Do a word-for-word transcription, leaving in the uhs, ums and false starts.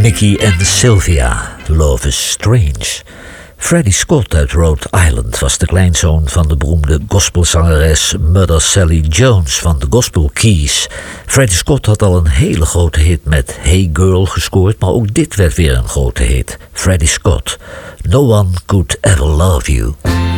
Mickey en Sylvia, Love is Strange. Freddie Scott uit Rhode Island was de kleinzoon van de beroemde gospelzangeres Mother Sally Jones van de Gospel Keys. Freddie Scott had al een hele grote hit met Hey Girl gescoord, maar ook dit werd weer een grote hit. Freddie Scott, No One Could Ever Love You.